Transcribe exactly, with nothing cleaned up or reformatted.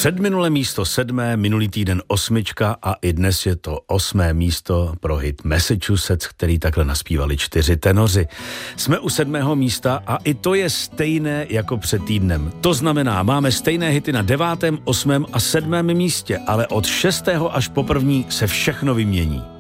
Předminulé místo sedmé, minulý týden osmička a i dnes je to osmé místo pro hit Massachusetts, který takhle naspívali čtyři tenoři. Jsme u sedmého místa a i to je stejné jako před týdnem. To znamená, máme stejné hity na devátém, osmém a sedmém místě, ale od šestého až po první se všechno vymění.